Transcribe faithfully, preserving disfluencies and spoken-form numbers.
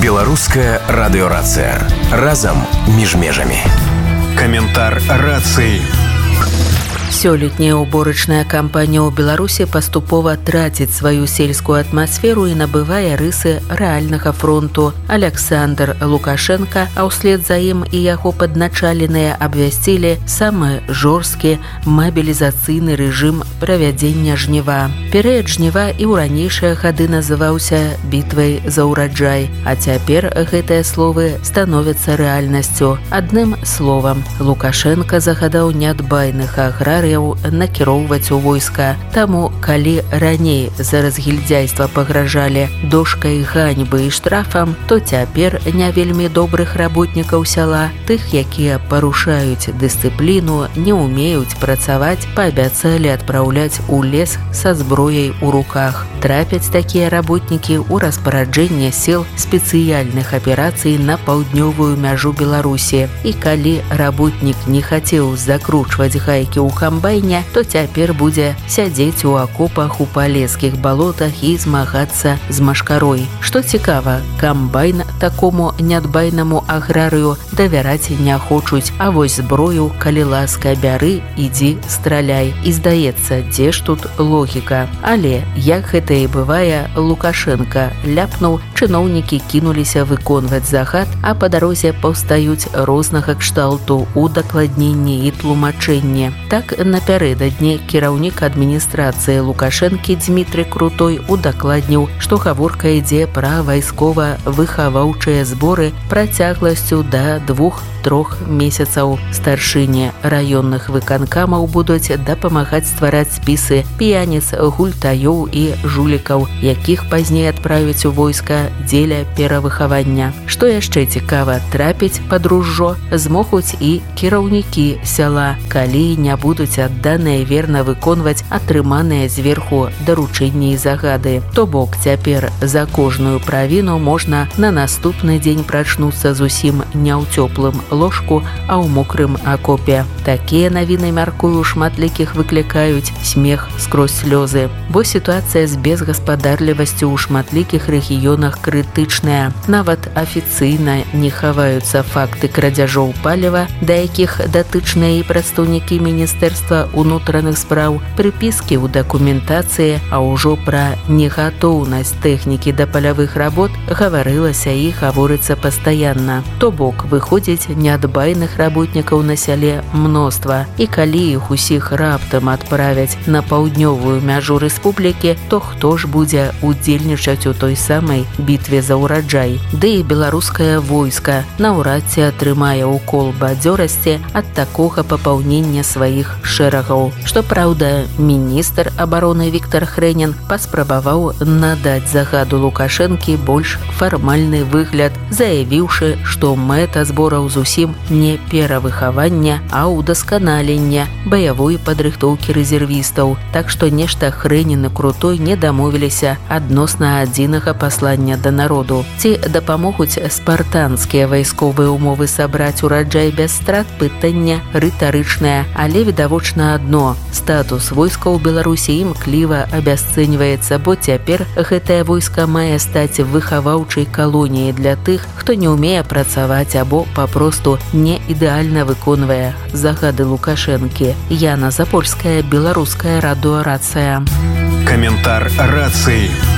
Беларуская радыёрацыя. Разам між межамі. Каментар рацыі. Сёлетняя уборачная кампанія ў Беларусі паступова траціць сваю сельскую атмасферу і набывае рысы рэальнага фронту. Александр Лукашенко, а ўслед за ім і яго падначаленыя абвясцілі самы жорсткі мабілізацыйны рэжым правядзення жніва. Перыяд жніва і ў ранейшыя гады называўся бітвай за ўраджай, а цяпер гэтыя словы становяцца рэальнасцю. Адным словам, Лукашенко загадаў нядбайных аграрыяў накіроўваць у войска. Таму, калі раней за разгільдзяйства пагражалі дошкай ганьбы і штрафам, то цяпер не вельмі добрых работнікаў сяла, тых, якія парушаюць дысцыпліну, не ўмеюць працаваць, паабяцалі адпраўляць у лес са зброяй у руках. Трапяць такія работнікі ў распараджэнне сіл спецыяльных аперацый на паўднёвую мяжу Беларусі. І калі работнік не хацеў закручваць гайкі ў камбайне, то цяпер будзе сядзець у акопах у палескіх балотах і змагацца з машкарой. Што цікава, камбайн такому нядбайнаму аграрыю давяраць не хочуць, а вось зброю, калі ласка, бяры, ідзі, страляй. І здаецца, дзе ж тут логіка? Але, як гэта і бывае, Лукашенко ляпнуў, чыноўнікі кінуліся выконваць загад, а па дарозе паўстаюць рознага кшталту удакладненні і тлумачэнні. Так, напярэдадні кіраўнік адміністрацыі Лукашэнкі Дмітрий Крутой удакладніў, што гаворка ідзе пра вайскова-выхаваўчыя зборы працягласцю да двух-трох месяцаў. Старшыні раённых выканкамаў будуць дапамагаць ствараць спісы п'яніц, гультаёў і жулікаў, якіх пазней адправяць у войска дзеля перавыхавання. Што яшчэ цікава, трапіць пад ружжо змогуць і кіраўнікі сяла, калі не будуць адданыя верна выконваць атрыманыя зверху даручэнні і загады. То бок цяпер за кожную правіну можна на наступны дзень прачнуцца зусім не ў цёплым ложку, а ў мокрым акопе. Такія навіны, мяркую, шматлікіх выклікаюць смех скрозь слёзы, бо сітуацыя з безгаспадарлівасцю ў шматлікіх рэгіёнах крытычная. Нават афіцыйна не хаваюцца факты крадзяжоў паліва, да якіх датычныя і прадстаўнікі міністэрства ўнутраных спраў, прыпіскі ў дакументацыі, а ўжо пра негатоўнасць тэхнікі да палявых работ гаварылася і гаворыцца пастаянна. То бок, выходзіць, неадбайных работнікаў на сяле мноства, і калі іх усіх раптам адправяць на паўднёвую мяжу рэспублікі, то хто ж будзе удзельнічаць у той самай бітве за ўраджай? Ды і беларускае войска наўрад ці атрымае ўкол бадзёрасці ад такога папаўнення сваіх шэрагаў. Што праўда, міністр абароны Віктор Хрэнін паспрабаваў надаць загаду Лукашэнкі больш фармальны выгляд, заявіўшы, што мэта збораў зусім не перавыхавання, а ўдасканалення баявой падрыхтоўкі рэзервістаў. Так што нешта Хрэнін і Крутой не дамовіліся адносна адзінага паслання да народу. Ці дапамогуць спартанскія вайсковыя умовы сабраць ураджай без страт, пытання рытарычнае, але відавочна адно – статус войска ў Беларусі імкліва абясцэньваецца, бо цяпер гэтае войска мае стаць выхаваўчай калоніяй для тых, хто не ўмее працаваць або папросту не ідэальна выконвае загады Лукашэнкі. Яна Запольская, Беларуская радыёрацыя. Каментар рацыі.